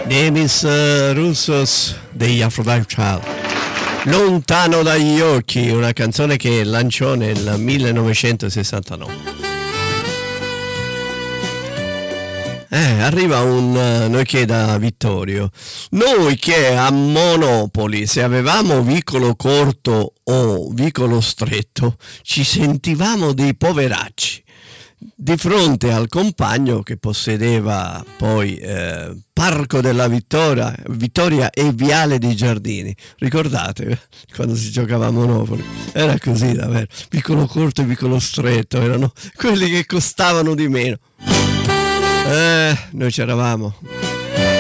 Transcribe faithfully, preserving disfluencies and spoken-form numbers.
Demis uh, Roussos degli Aphrodite Child. Lontano dagli occhi, una canzone che lanciò nel millenovecentosessantanove. Eh, arriva un uh, noi chiede a Vittorio. Noi che a Monopoli, se avevamo vicolo corto o vicolo stretto, ci sentivamo dei poveracci di fronte al compagno che possedeva poi eh, Parco della Vittoria, Vittoria e Viale dei Giardini. Ricordate quando si giocava a Monopoli? Era così davvero, vicolo corto e vicolo stretto erano quelli che costavano di meno. Eh, noi c'eravamo.